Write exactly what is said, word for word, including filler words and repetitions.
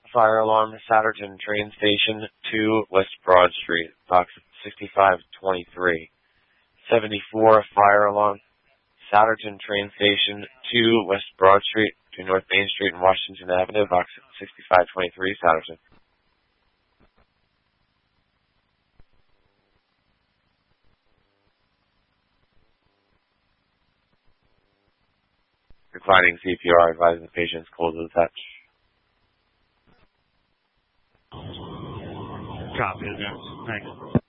Fire alarm, Satterton train station, two, West Broad Street, box sixty-five twenty-three. seventy-four, fire alarm, Satterton train station, two, West Broad Street, to North Main Street and Washington Avenue, box sixty-five twenty-three, Satterton. Declining C P R, advising the patient's cold to the touch. Copy it, yeah. Thanks.